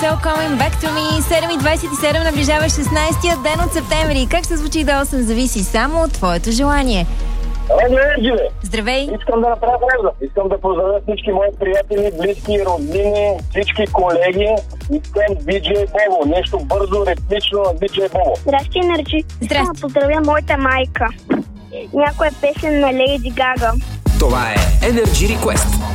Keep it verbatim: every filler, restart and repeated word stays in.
So Coming Back to Me. седем и двайсет и седем наближава шестнайсетия ден от септември. Как ще звучи до осем зависи само от твоето желание. Здравей! Искам да направя превза. Искам да поздравя всички мои приятели, близки, роднини, всички колеги. Искам диджей Бобо. Нещо бързо, ритмично на диджей Бобо. Здрасти, Енерджи. Искам да поздравя моята майка. Някоя песен на Леди Гага. Това е Energy Request.